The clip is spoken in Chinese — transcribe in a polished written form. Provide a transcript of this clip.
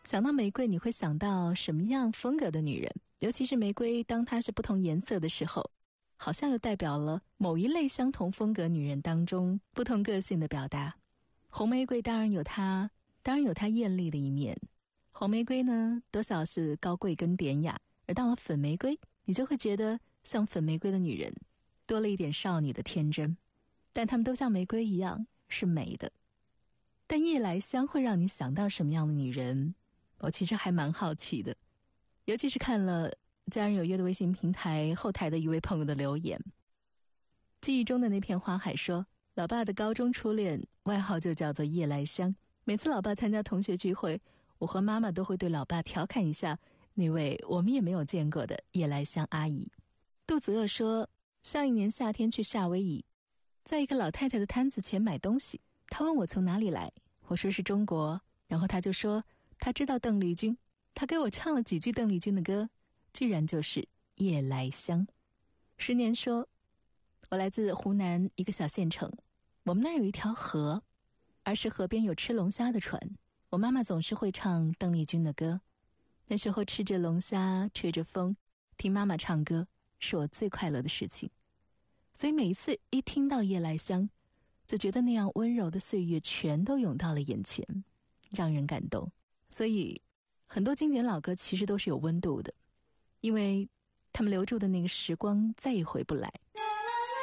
想到玫瑰，你会想到什么样风格的女人？尤其是玫瑰，当它是不同颜色的时候，好像又代表了某一类相同风格女人当中不同个性的表达。红玫瑰当然有它艳丽的一面，红玫瑰呢，多少是高贵跟典雅，而到了粉玫瑰，你就会觉得像粉玫瑰的女人多了一点少女的天真，但她们都像玫瑰一样是美的。但夜来香会让你想到什么样的女人？我其实还蛮好奇的，尤其是看了家人有约的微信平台后台的一位朋友的留言。记忆中的那片花海说，老爸的高中初恋外号就叫做夜来香，每次老爸参加同学聚会，我和妈妈都会对老爸调侃一下那位我们也没有见过的夜来香阿姨。肚子饿说，上一年夏天去夏威夷，在一个老太太的摊子前买东西，她问我从哪里来，我说是中国，然后她就说她知道邓丽君，她给我唱了几句邓丽君的歌，居然就是夜来香。10年说，我来自湖南一个小县城，我们那儿有一条河，儿时河边有吃龙虾的船，我妈妈总是会唱邓丽君的歌，那时候吃着龙虾，吹着风，听妈妈唱歌是我最快乐的事情。所以每一次一听到夜来香，就觉得那样温柔的岁月全都涌到了眼前，让人感动。所以很多经典老歌其实都是有温度的，因为他们留住的那个时光再也回不来。